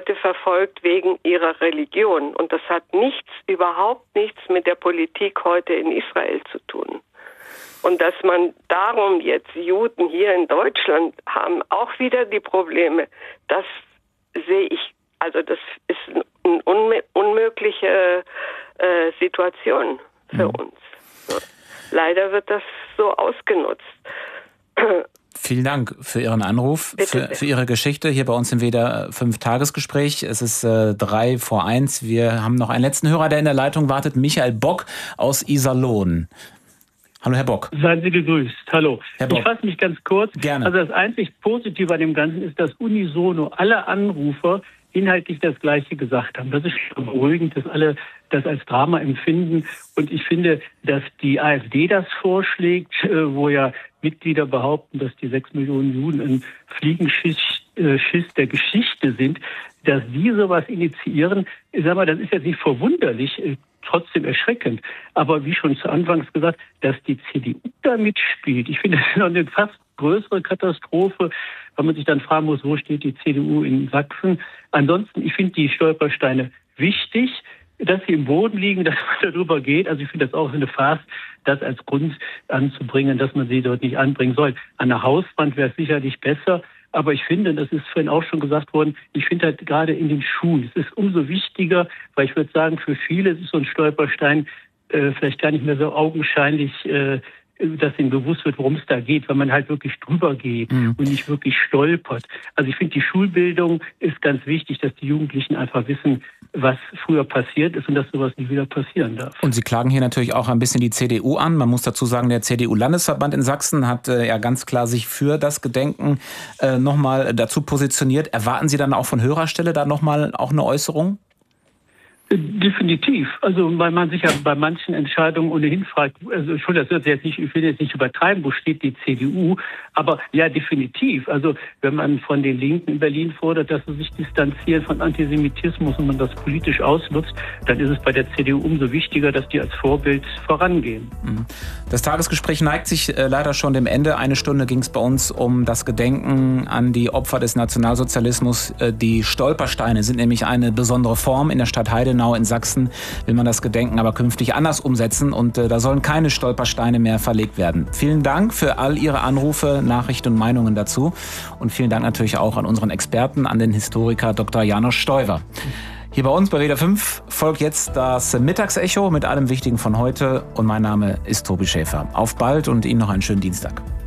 Leute verfolgt wegen ihrer Religion. Und das hat überhaupt nichts mit der Politik heute in Israel zu tun. Und dass man darum jetzt Juden hier in Deutschland haben auch wieder die Probleme, das sehe ich, also das ist eine unmögliche Situation für uns. Leider wird das so ausgenutzt. Vielen Dank für Ihren Anruf, für Ihre Geschichte hier bei uns im WDR 5-Tagesgespräch. Es ist 1:03. Wir haben noch einen letzten Hörer, der in der Leitung wartet, Michael Bock aus Iserlohn. Hallo, Herr Bock. Seien Sie gegrüßt. Hallo. Herr Bock. Ich fasse mich ganz kurz. Gerne. Also das einzig Positive an dem Ganzen ist, dass unisono alle Anrufer inhaltlich das Gleiche gesagt haben. Das ist schon beruhigend, dass alle das als Drama empfinden. Und ich finde, dass die AfD das vorschlägt, wo ja Mitglieder behaupten, dass die 6 Millionen Juden ein Fliegenschiss der Geschichte sind, dass die sowas initiieren. Ich sag mal, das ist jetzt nicht verwunderlich, trotzdem erschreckend. Aber wie schon zu Anfangs gesagt, dass die CDU da mitspielt, ich finde, das ist noch eine fast größere Katastrophe, weil man sich dann fragen muss, wo steht die CDU in Sachsen. Ansonsten, ich finde die Stolpersteine wichtig, dass sie im Boden liegen, dass man darüber geht. Also ich finde das auch so eine Farce, das als Grund anzubringen, dass man sie dort nicht anbringen soll. An der Hauswand wäre es sicherlich besser. Aber ich finde, das ist vorhin auch schon gesagt worden, ich finde halt gerade in den Schulen, es ist umso wichtiger, weil ich würde sagen, für viele ist so ein Stolperstein vielleicht gar nicht mehr so augenscheinlich, dass ihnen bewusst wird, worum es da geht, weil man halt wirklich drüber geht und nicht wirklich stolpert. Also ich finde, die Schulbildung ist ganz wichtig, dass die Jugendlichen einfach wissen, was früher passiert ist und dass sowas nicht wieder passieren darf. Und Sie klagen hier natürlich auch ein bisschen die CDU an. Man muss dazu sagen, der CDU-Landesverband in Sachsen hat ja ganz klar sich für das Gedenken nochmal dazu positioniert. Erwarten Sie dann auch von Hörerstelle da nochmal auch eine Äußerung? Definitiv. Also weil man sich ja bei manchen Entscheidungen ohnehin fragt, also schon, das wird jetzt nicht, ich will jetzt nicht übertreiben, wo steht die CDU, aber ja, definitiv. Also wenn man von den Linken in Berlin fordert, dass sie sich distanzieren von Antisemitismus und man das politisch ausnutzt, dann ist es bei der CDU umso wichtiger, dass die als Vorbild vorangehen. Das Tagesgespräch neigt sich leider schon dem Ende. 1 Stunde ging es bei uns um das Gedenken an die Opfer des Nationalsozialismus. Die Stolpersteine sind nämlich eine besondere Form. In der Stadt Heidenau in Sachsen will man das Gedenken aber künftig anders umsetzen und da sollen keine Stolpersteine mehr verlegt werden. Vielen Dank für all Ihre Anrufe, Nachrichten und Meinungen dazu und vielen Dank natürlich auch an unseren Experten, an den Historiker Dr. Janosch Steuwer. Hier bei uns bei WDR 5 folgt jetzt das Mittagsecho mit allem Wichtigen von heute und mein Name ist Tobi Schäfer. Auf bald und Ihnen noch einen schönen Dienstag.